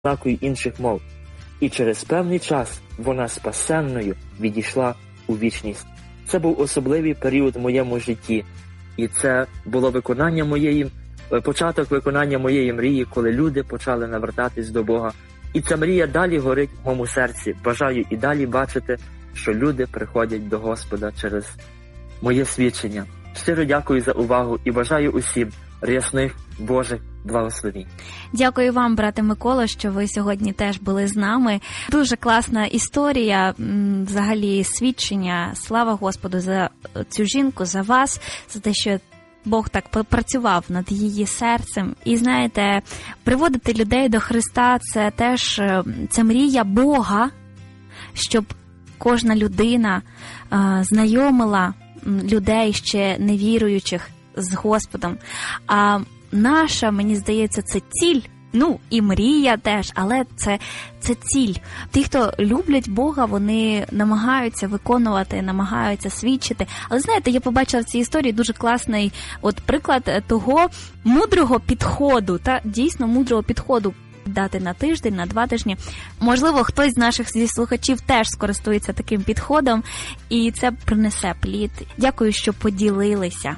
ознакою інших мов. І через певний час вона спасенною відійшла у вічність. Це був особливий період в моєму житті. І це було початок виконання моєї мрії, коли люди почали навертатись до Бога. І ця мрія далі горить в моєму серці. Бажаю і далі бачити, що люди приходять до Господа через моє свідчення. Щиро дякую за увагу і бажаю усім рясних Божих благословінь. Дякую вам, брате Миколо, що ви сьогодні теж були з нами. Дуже класна історія, взагалі свідчення. Слава Господу за цю жінку, за вас, за те, що Бог так попрацював над її серцем. І знаєте, приводити людей до Христа – це теж це мрія Бога, щоб кожна людина знайомила людей ще невіруючих з Господом. А наша, мені здається, це ціль, і мрія теж, але це ціль. Ті, хто люблять Бога, вони намагаються виконувати, намагаються свідчити. Але знаєте, я побачила в цій історії дуже класний приклад того мудрого підходу, дійсно мудрого підходу. Дати на тиждень, на 2 тижні. Можливо, хтось з наших слухачів теж скористується таким підходом, і це принесе плід. Дякую, що поділилися.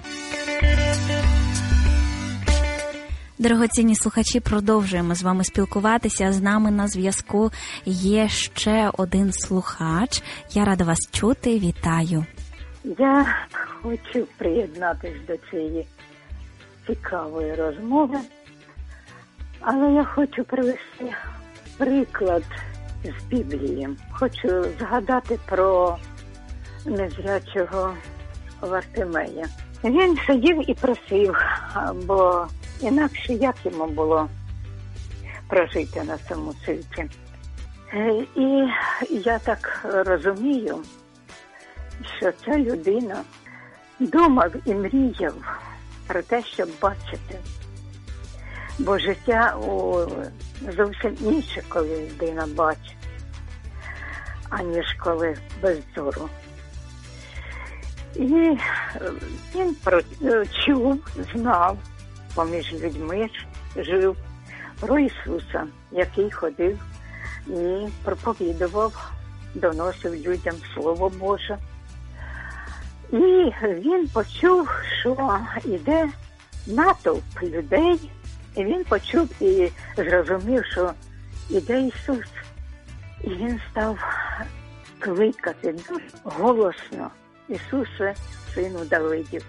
Дорогоцінні слухачі, продовжуємо з вами спілкуватися. З нами на зв'язку є ще один слухач. Я рада вас чути. Вітаю. Я хочу приєднатися до цієї цікавої розмови. Але я хочу привести приклад з Біблії. Хочу згадати про незрячого Вартимея. Він сидів і просив, бо інакше як йому було прожити на цьому світі. І я так розумію, що ця людина думав і мріяв про те, щоб бачити. Бо життя зовсім інше, коли людина бачить, аніж коли без зору. І він чув, знав, поміж людьми жив про Ісуса, який ходив і проповідував, доносив людям Слово Боже. І він почув, що йде натовп людей. І він почув і зрозумів, що іде Ісус. І він став кликати дуже голосно: Ісусе, сину Давидів,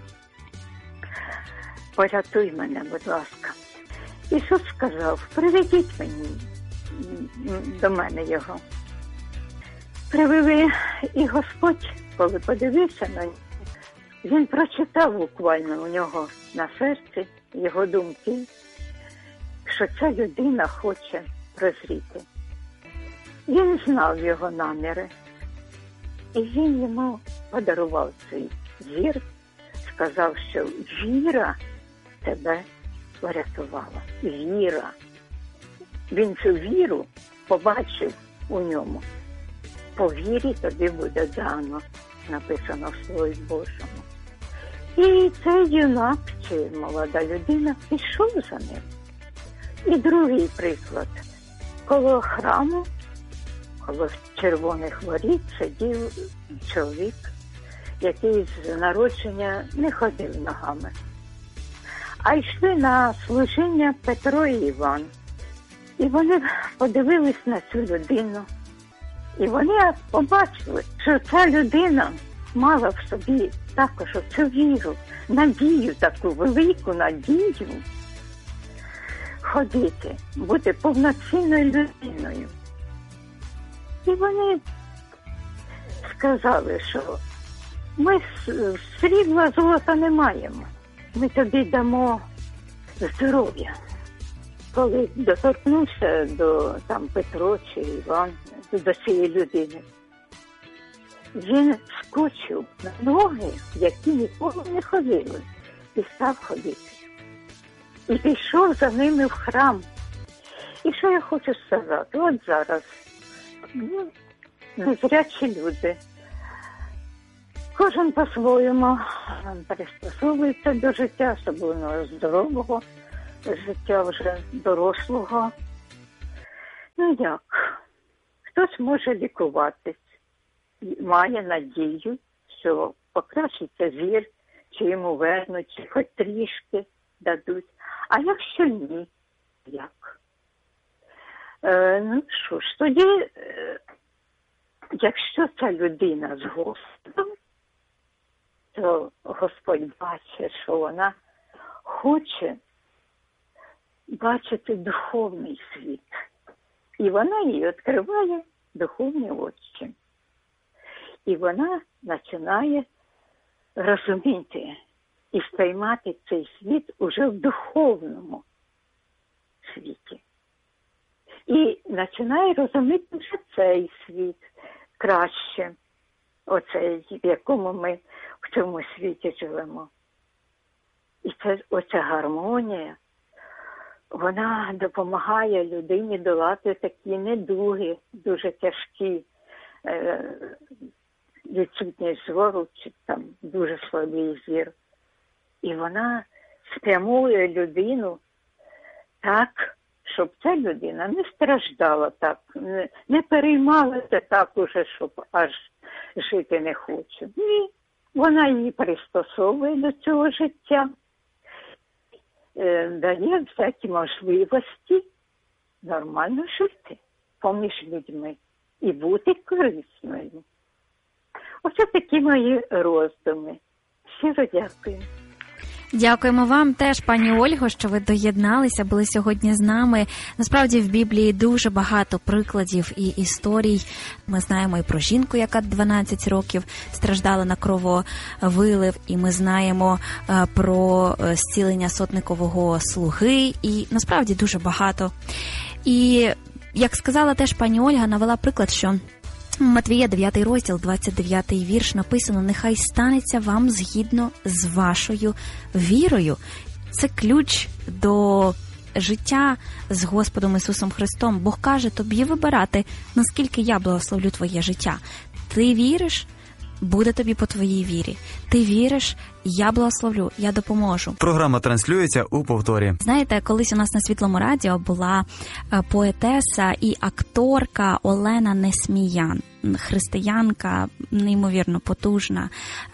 порятуй мене, будь ласка. Ісус сказав: приведіть мені до мене його. Привели, і Господь, коли подивився на нього, він прочитав буквально у нього на серці його думки, що ця людина хоче прозріти. Він знав його наміри, і він йому подарував цей зір, сказав, що віра тебе врятувала. Віра. Він цю віру побачив у ньому. По вірі тобі буде дано, написано в Слові Божому. І цей юнак, чи молода людина, пішов за ним. І другий приклад. Коло храму, коло червоних воріт сидів чоловік, який з народження не ходив ногами. А йшли на служіння Петро і Іван. І вони подивились на цю людину. І вони побачили, що ця людина мала в собі також цю віру, надію, таку велику надію ходити, бути повноцінною людиною. І вони сказали, що ми срібла, золота не маємо, ми тобі дамо здоров'я. Коли доторкнувся до Петро чи Іван, до цієї людини, він скочив на ноги, які ніколи не ходили, і став ходити. І пішов за ними в храм. І що я хочу сказати? От зараз незрячі люди, кожен по-своєму пристосовується до життя, особливо здорового, життя вже дорослого. Ну як? Хтось може лікуватись, має надію, що покращиться зір, чи йому вернуть, чи хоч трішки дадуть. А якщо ні, як? Ну що ж, тоді, якщо ця людина з Господом, то Господь бачить, що вона хоче бачити духовний світ. І вона їй відкриває духовні очі. І вона починає розуміти і сприймати цей світ уже в духовному світі. І починає розуміти вже цей світ краще, оцей, в якому ми в цьому світі живемо. І оця гармонія, вона допомагає людині долати такі недуги, дуже тяжкі, відсутність зору, чи там дуже слабий зір. І вона спрямує людину так, щоб ця людина не страждала так, не переймалася так уже, щоб аж жити не хоче. Ні, вона її пристосовує до цього життя, дає всякі можливості нормально жити поміж людьми і бути корисною. Оце такі мої роздуми. Щиро дякую. Дякуємо вам теж, пані Ольго, що ви доєдналися, були сьогодні з нами. Насправді в Біблії дуже багато прикладів і історій. Ми знаємо і про жінку, яка 12 років страждала на крововилив, і ми знаємо про зцілення сотникового слуги, і насправді дуже багато. І, як сказала теж пані Ольга, навела приклад, що Матвія, 9 розділ, 29 вірш, написано: «Нехай станеться вам згідно з вашою вірою». Це ключ до життя з Господом Ісусом Христом. Бог каже тобі вибирати, наскільки я благословлю твоє життя. Ти віриш? Буде тобі по твоїй вірі. Ти віриш? Я благословлю, я допоможу. Програма транслюється у повторі. Знаєте, колись у нас на Світлому радіо була поетеса і акторка Олена Несміян. Християнка, неймовірно потужна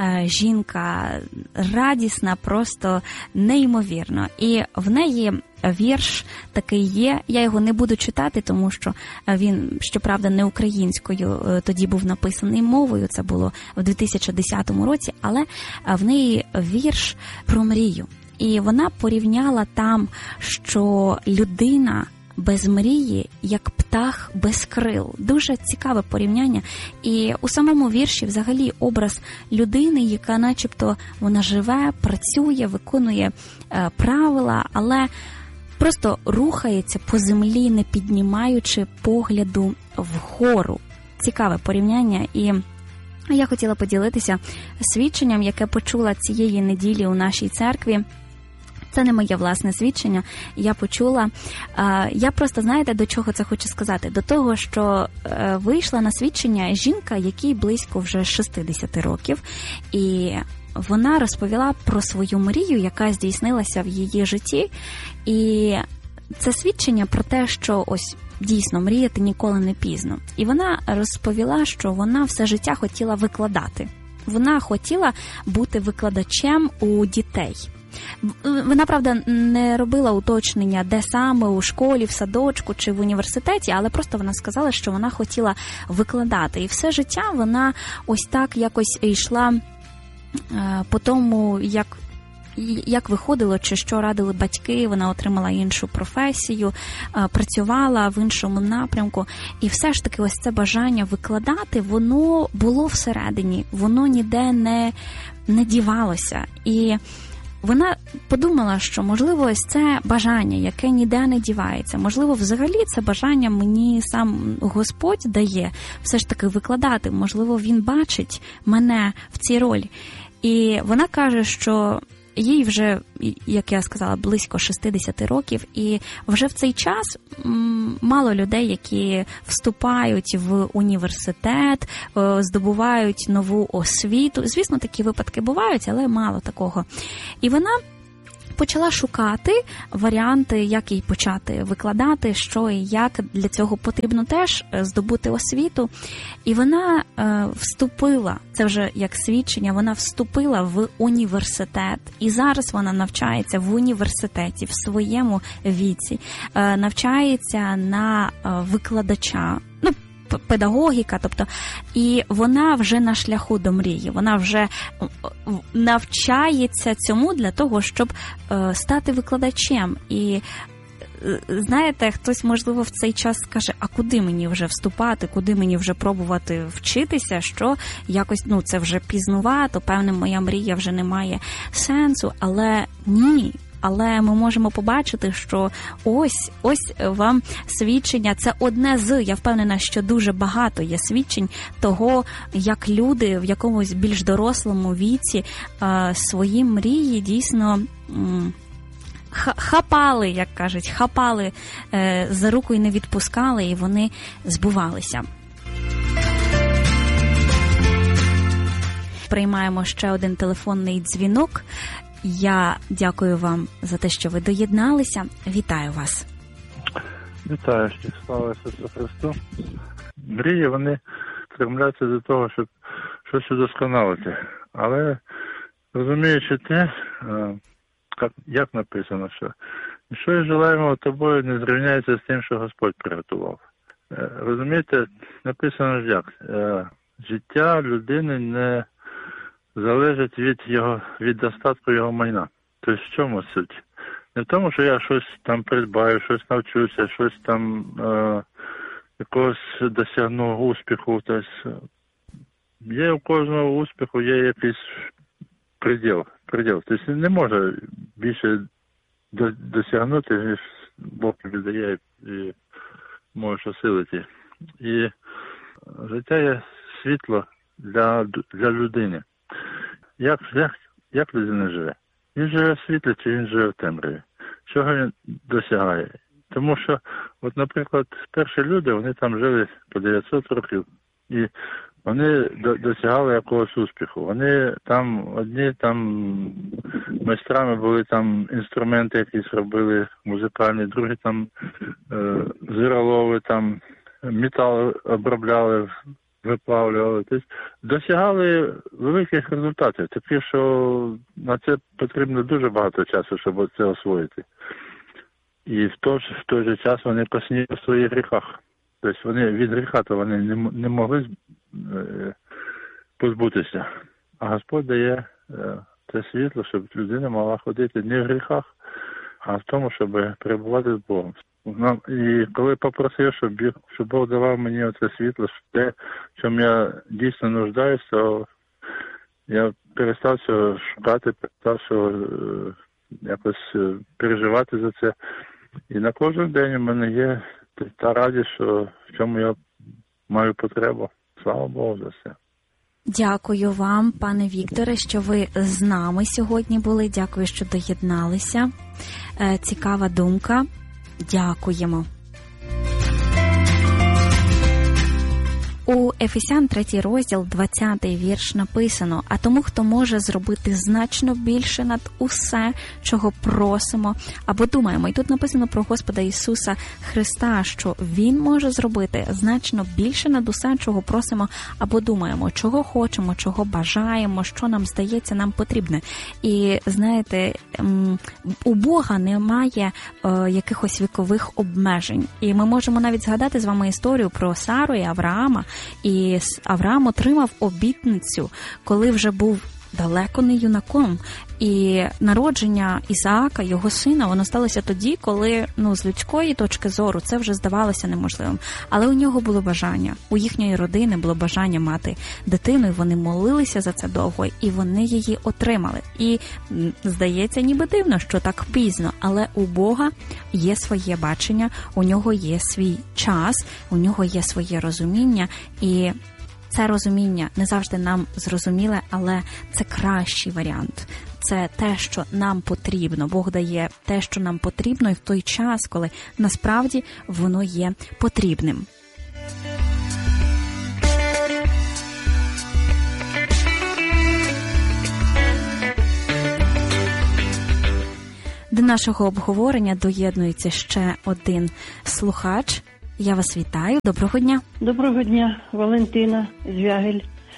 жінка, радісна, просто неймовірно. І в неї вірш такий є, я його не буду читати, тому що він, щоправда, не українською тоді був написаний мовою, це було в 2010 році, але в неї вірш про мрію. І вона порівняла там, що людина без мрії, як птах без крил. Дуже цікаве порівняння. І у самому вірші взагалі образ людини, яка начебто вона живе, працює, виконує правила, але просто рухається по землі, не піднімаючи погляду вгору. Цікаве порівняння. І я хотіла поділитися свідченням, яке почула цієї неділі у нашій церкві. Це не моє власне свідчення, я почула. Я просто, знаєте, до чого це хочу сказати? До того, що вийшла на свідчення жінка, якій близько вже 60 років, і вона розповіла про свою мрію, яка здійснилася в її житті. І це свідчення про те, що ось дійсно мріяти ніколи не пізно. І вона розповіла, що вона все життя хотіла викладати. Вона хотіла бути викладачем у дітей. Вона, правда, не робила уточнення, де саме, у школі, в садочку чи в університеті, але просто вона сказала, що вона хотіла викладати. І все життя вона ось так якось йшла по тому, як виходило, чи що радили батьки, вона отримала іншу професію, працювала в іншому напрямку. І все ж таки ось це бажання викладати, воно було всередині, воно ніде не дівалося. І вона подумала, що, можливо, ось це бажання, яке ніде не дівається. Можливо, взагалі це бажання мені сам Господь дає все ж таки викладати. Можливо, Він бачить мене в цій ролі. І вона каже, що їй вже, як я сказала, близько 60 років, і вже в цей час мало людей, які вступають в університет, здобувають нову освіту. Звісно, такі випадки бувають, але мало такого. І вона почала шукати варіанти, як їй почати викладати, що і як. Для цього потрібно теж здобути освіту. І вона вступила, це вже як свідчення, вона вступила в університет. І зараз вона навчається в університеті в своєму віці. Навчається на викладача, педагогіка, тобто, і вона вже на шляху до мрії, вона вже навчається цьому для того, щоб стати викладачем. І знаєте, хтось, можливо, в цей час скаже, а куди мені вже вступати, куди мені вже пробувати вчитися, що якось, це вже пізнувато, певне, моя мрія вже не має сенсу, але ні. Але ми можемо побачити, що ось вам свідчення, це одне з, я впевнена, що дуже багато є свідчень того, як люди в якомусь більш дорослому віці свої мрії дійсно хапали, як кажуть, хапали за руку і не відпускали, і вони збувалися. Приймаємо ще один телефонний дзвінок. Я дякую вам за те, що ви доєдналися. Вітаю вас. Вітаю, слава Ісусу Христу. Мрії, вони стремляться до того, щоб щось удосконалити. Але розуміючи те, як написано, що що і желаємо тобою не зрівняється з тим, що Господь приготував. Розумієте, написано як? Життя людини не залежить від достатку його майна. Тобто в чому суть? Не в тому, що я щось там придбаю, щось навчуся, щось там якогось досягну успіху. Тобто є у кожного успіху є якийсь приділ. Тобто не може більше досягнути, ніж Бог віддає і може осилити. І життя є світло для людини. Як людина живе? Він живе в світлі, чи він живе в темряві? Чого він досягає? Тому що, от, наприклад, перші люди, вони там жили по 900 років, і вони досягали якогось успіху. Вони там, одні там майстрами були, там інструменти якісь робили музикальні, другі там зиролови, там метал обробляли, виплавлювали. Тобто досягали великих результатів. Такі, що на це потрібно дуже багато часу, щоб це освоїти. І в той же час вони косні в своїх гріхах. Тобто вони від гріха то вони не могли позбутися. А Господь дає це світло, щоб людина могла ходити не в гріхах, а в тому, щоб перебувати з Богом. І коли попросив, щоб Бог давав мені оце світло, те, в чому я дійсно нуждаюся, то я перестав цього шукати, перестав якось переживати за це. І на кожен день у мене є та радість, що в чому я маю потребу. Слава Богу за це. Дякую вам, пане Вікторе, що ви з нами сьогодні були. Дякую, що доєдналися. Цікава думка. Дякуємо. У Ефесян 3 розділ, 20 вірш написано: «А тому, хто може зробити значно більше над усе, чого просимо або думаємо». І тут написано про Господа Ісуса Христа, що Він може зробити значно більше над усе, чого просимо або думаємо, чого хочемо, чого бажаємо, що нам здається, нам потрібне. І, знаєте, у Бога немає якихось вікових обмежень. І ми можемо навіть згадати з вами історію про Сару і Авраама. І Авраам отримав обітницю, коли вже був далеко не юнаком. І народження Ісаака, його сина, воно сталося тоді, коли, з людської точки зору це вже здавалося неможливим. Але у нього було бажання, у їхньої родини було бажання мати дитину, і вони молилися за це довго, і вони її отримали. І здається, ніби дивно, що так пізно, але у Бога є своє бачення, у нього є свій час, у нього є своє розуміння, і це розуміння не завжди нам зрозуміле, але це кращий варіант. Це те, що нам потрібно. Бог дає те, що нам потрібно, і в той час, коли насправді воно є потрібним. До нашого обговорення доєднується ще один слухач. Я вас вітаю. Доброго дня. Доброго дня, Валентина Звягель.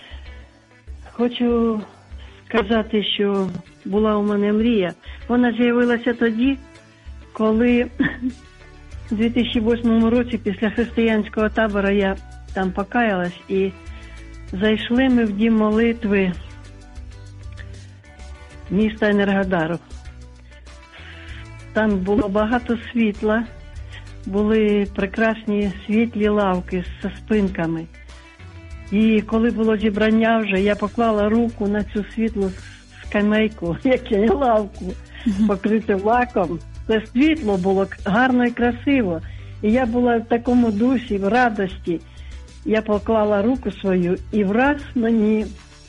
Хочу сказати, що була у мене мрія. Вона з'явилася тоді, коли у 2008 році після християнського табору я там покаялась, і зайшли ми в дім молитви міста Енергодару. Там було багато світла, були прекрасні світлі лавки з спинками. І коли було зібрання вже, я поклала руку на цю світлу скамейку, як і лавку, покриту лаком. Це світло було гарно і красиво. І я була в такому дусі, в радості. Я поклала руку свою, і враз мені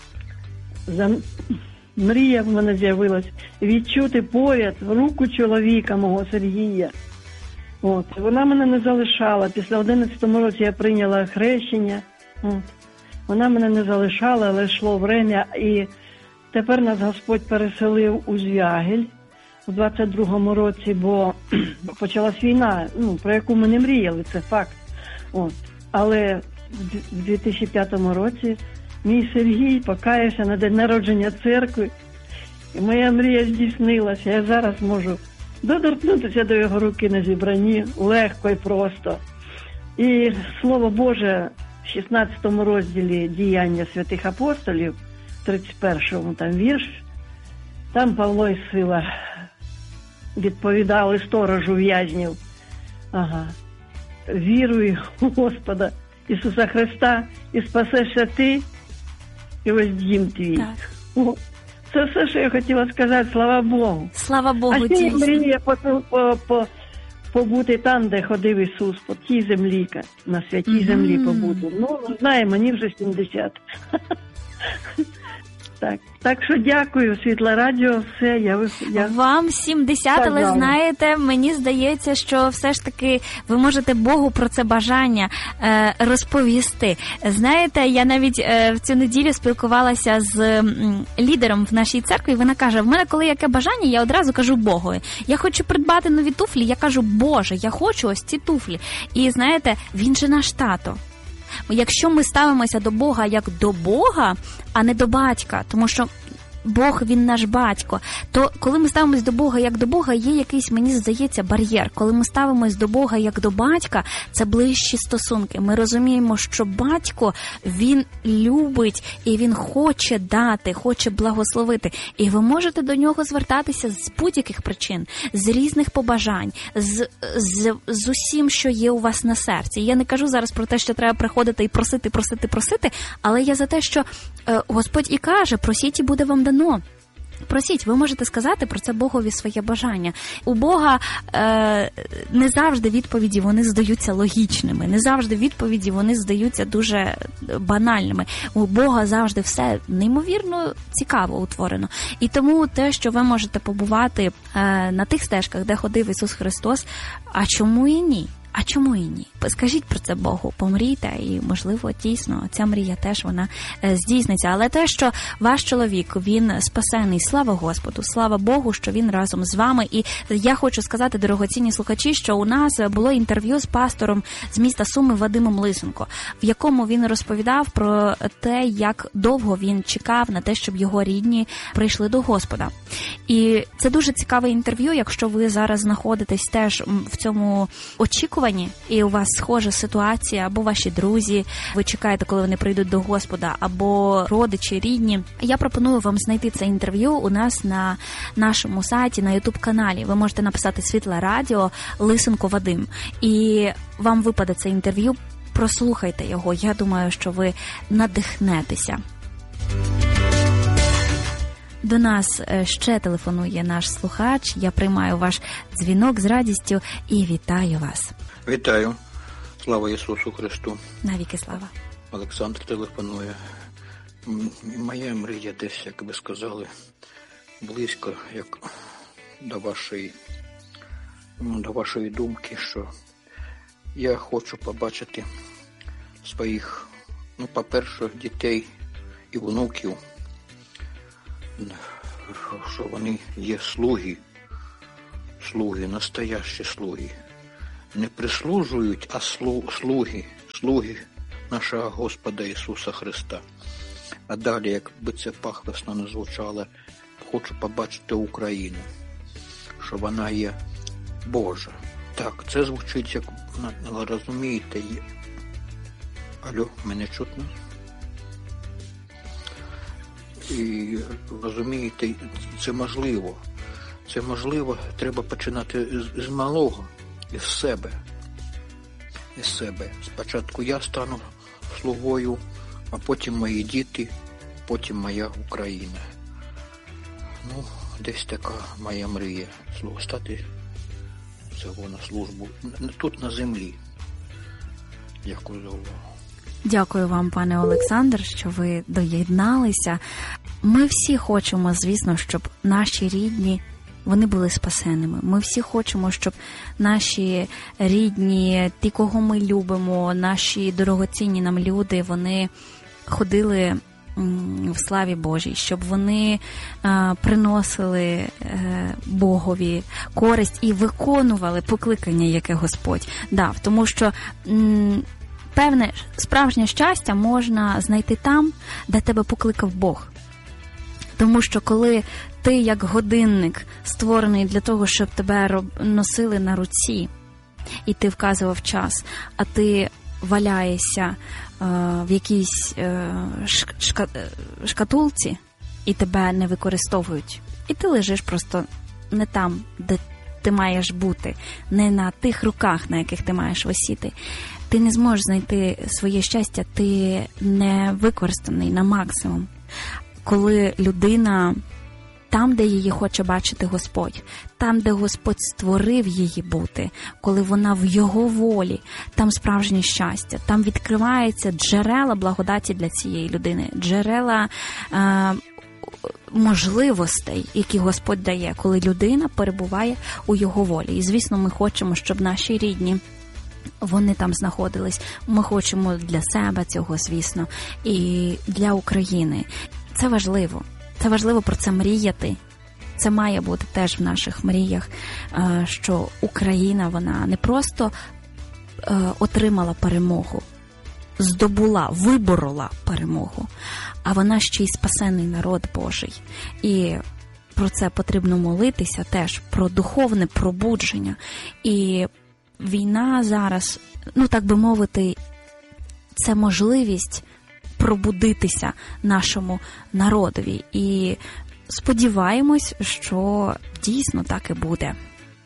мрія в мене з'явилась відчути поряд руку чоловіка мого Сергія. От. Вона мене не залишала. Після 11-му році я прийняла хрещення. От. Вона мене не залишала, але йшло время. І тепер нас Господь переселив у Звягель у 22-му році, бо почалась війна, про яку ми не мріяли, це факт. От. Але в 2005 році мій Сергій покаявся на день народження церкви, і моя мрія здійснилася. Я зараз можу доторкнутися до його руки на зібранні легко і просто. І Слово Боже в 16 розділі «Діяння святих апостолів», 31-му там вірш, там Павло і Сила відповідали сторожу в'язнів. Віруй у Господа Ісуса Христа, і спасешся ти, і ось дім твій. Так. Це все, що я хотіла сказати, слава Богу. Слава Богу, а ще я мріє побути там, де ходив Ісус, по тій землі, на святій землі побути. Знає, мені вже 70. Так що дякую, Світле Радіо, все, я... Вам 70, але знаєте, мені здається, що все ж таки ви можете Богу про це бажання розповісти. Знаєте, я навіть в цю неділю спілкувалася з лідером в нашій церкві, і вона каже, в мене коли яке бажання, я одразу кажу Богу. Я хочу придбати нові туфлі, я кажу, Боже, я хочу ось ці туфлі. І знаєте, він же наш тато. Якщо ми ставимося до Бога як до Бога, а не до батька, тому що Бог, він наш батько, то коли ми ставимось до Бога як до Бога, є якийсь, мені здається, бар'єр. Коли ми ставимось до Бога як до батька, це ближчі стосунки. Ми розуміємо, що батько, він любить і він хоче дати, хоче благословити. І ви можете до нього звертатися з будь-яких причин, з різних побажань, з усім, що є у вас на серці. Я не кажу зараз про те, що треба приходити і просити, але я за те, що Господь і каже, просіть і буде вам дано. Просіть, ви можете сказати про це Богові своє бажання. У Бога не завжди відповіді вони здаються логічними, не завжди відповіді вони здаються дуже банальними. У Бога завжди все неймовірно цікаво утворено. І тому те, що ви можете побувати на тих стежках, де ходив Ісус Христос, а чому і ні? А чому і ні? Скажіть про це Богу, помрійте, і, можливо, дійсно, ця мрія теж вона здійсниться. Але те, що ваш чоловік, він спасений, слава Господу, слава Богу, що він разом з вами. І я хочу сказати, дорогоцінні слухачі, що у нас було інтерв'ю з пастором з міста Суми Вадимом Лисенко, в якому він розповідав про те, як довго він чекав на те, щоб його рідні прийшли до Господа. І це дуже цікаве інтерв'ю, якщо ви зараз знаходитесь теж в цьому очікуванні, і у вас схожа ситуація, або ваші друзі, ви чекаєте, коли вони прийдуть до Господа, або родичі, рідні. Я пропоную вам знайти це інтерв'ю у нас на нашому сайті, на YouTube-каналі. Ви можете написати «Світле Радіо», Лисенко Вадим, і вам випаде це інтерв'ю. Прослухайте його, я думаю, що ви надихнетеся. До нас ще телефонує наш слухач. Я приймаю ваш дзвінок з радістю і вітаю вас. Вітаю. Слава Ісусу Христу. Навіки слава. Олександр телефонує. Моя мрія десь, як ви сказали, близько як до вашої думки, що я хочу побачити своїх, по-перше, дітей і внуків, що вони є слуги слуги, настоящі слуги. Не прислужують, а слуги нашого Господа Ісуса Христа. А далі, якби це пафосно не звучало, хочу побачити Україну, що вона є Божа. Так, це звучить, як, розумієте, алло, мене чутно? І, розумієте, це можливо. Це можливо, треба починати з малого, із себе. Спочатку я стану слугою, а потім мої діти, потім моя Україна. Ну, десь така моя мрія. Стати цього на службу. Тут на землі. Дякую за увагу. Дякую вам, пане Олександр, що ви доєдналися. Ми всі хочемо, звісно, щоб наші рідні, вони були спасеними. Ми всі хочемо, щоб наші рідні, ті, кого ми любимо, наші дорогоцінні нам люди, вони ходили в славі Божій, щоб вони приносили Богові користь і виконували покликання, яке Господь дав. Тому що певне справжнє щастя можна знайти там, де тебе покликав Бог. Тому що коли ти, як годинник, створений для того, щоб тебе носили на руці, і ти вказував час, а ти валяєшся в якійсь шкатулці, і тебе не використовують, і ти лежиш просто не там, де ти маєш бути, не на тих руках, на яких ти маєш висіти, ти не зможеш знайти своє щастя, ти не використаний на максимум. Коли людина там, де її хоче бачити Господь, там, де Господь створив її бути, коли вона в Його волі, там справжнє щастя, там відкриваються джерела благодаті для цієї людини, джерела можливостей, які Господь дає, коли людина перебуває у Його волі. І, звісно, ми хочемо, щоб наші рідні, вони там знаходились. Ми хочемо для себе цього, звісно, і для України. Це важливо. Це важливо про це мріяти. Це має бути теж в наших мріях, що Україна, вона не просто отримала перемогу, здобула, виборола перемогу, а вона ще й спасений народ Божий. І про це потрібно молитися теж, про духовне пробудження. І війна зараз, ну так би мовити, це можливість пробудитися нашому народові. І сподіваємось, що дійсно так і буде.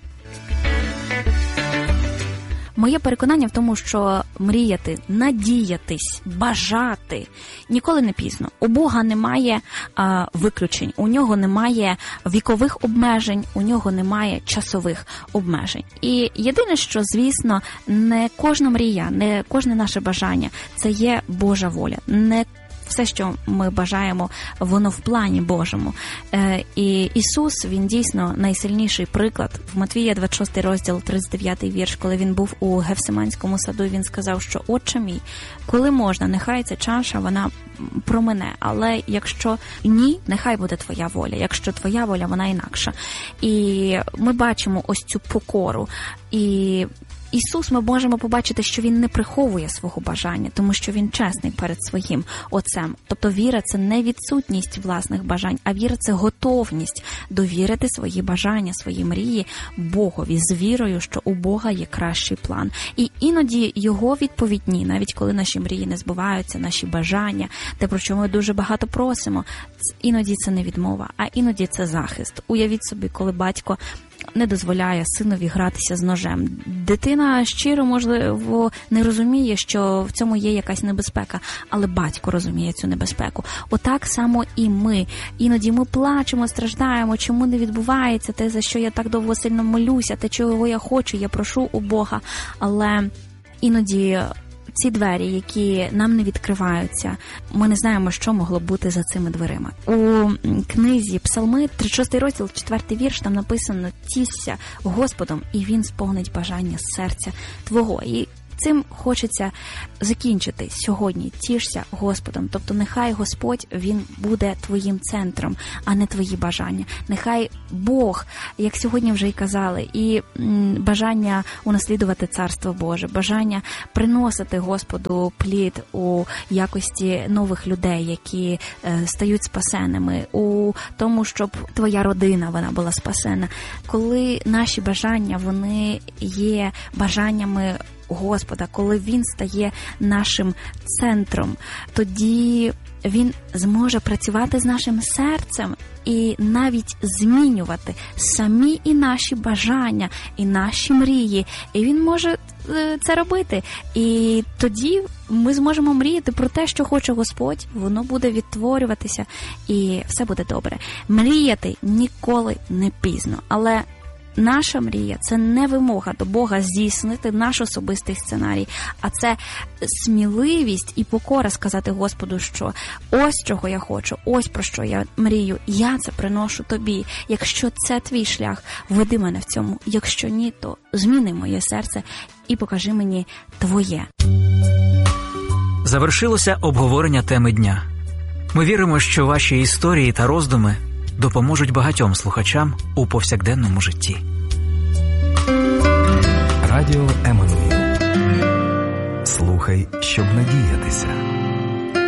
Моє переконання в тому, що мріяти, надіятись, бажати ніколи не пізно. У Бога немає виключень, у нього немає вікових обмежень, у нього немає часових обмежень. І єдине, що, звісно, не кожна мрія, не кожне наше бажання – це є Божа воля. Не все, що ми бажаємо, воно в плані Божому. І Ісус, Він дійсно найсильніший приклад. В Матвія 26 розділ, 39 вірш, коли Він був у Гефсиманському саду, Він сказав, що «Отче мій, коли можна, нехай ця чаша, вона промине, але якщо ні, нехай буде Твоя воля, якщо Твоя воля, вона інакша». І ми бачимо ось цю покору. І Ісус, ми можемо побачити, що Він не приховує свого бажання, тому що Він чесний перед своїм Отцем. Тобто віра – це не відсутність власних бажань, а віра – це готовність довірити свої бажання, свої мрії Богові з вірою, що у Бога є кращий план. І іноді Його відповідь ні, навіть коли наші мрії не збуваються, наші бажання, те, про що ми дуже багато просимо, іноді це не відмова, а іноді це захист. Уявіть собі, коли батько не дозволяє синові гратися з ножем. Дитина щиро, можливо, не розуміє, що в цьому є якась небезпека, але батько розуміє цю небезпеку. Отак само і ми. Іноді ми плачемо, страждаємо, чому не відбувається те, за що я так довго сильно молюся, те, чого я хочу, я прошу у Бога. Але іноді ці двері, які нам не відкриваються, ми не знаємо, що могло бути за цими дверима. У книзі Псалми, 36 розділ, 4 вірш, там написано «Тішся Господом, і Він сповнить бажання серця твого». І цим хочеться закінчити сьогодні. Тішся Господом. Тобто нехай Господь, Він буде твоїм центром, а не твої бажання. Нехай Бог, як сьогодні вже й казали, і бажання унаслідувати Царство Боже, бажання приносити Господу плід у якості нових людей, які стають спасеними, у тому, щоб твоя родина, вона була спасена. Коли наші бажання, вони є бажаннями Господа, коли Він стає нашим центром, тоді Він зможе працювати з нашим серцем і навіть змінювати самі і наші бажання, і наші мрії. І Він може це робити. І тоді ми зможемо мріяти про те, що хоче Господь, воно буде відтворюватися, і все буде добре. Мріяти ніколи не пізно, але наша мрія – це не вимога до Бога здійснити наш особистий сценарій, а це сміливість і покора сказати Господу, що ось чого я хочу, ось про що я мрію, я це приношу тобі. Якщо це твій шлях, веди мене в цьому. Якщо ні, то зміни моє серце і покажи мені твоє. Завершилося обговорення теми дня. Ми віримо, що ваші історії та роздуми допоможуть багатьом слухачам у повсякденному житті. Радіо Еммануїл. Слухай, щоб надіятися.